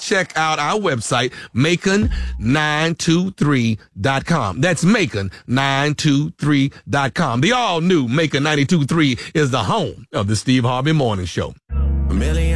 check out our website, Macon923.com. That's Macon923.com. The all-new Macon 92.3 is the home of the Steve Harvey Morning Show. A million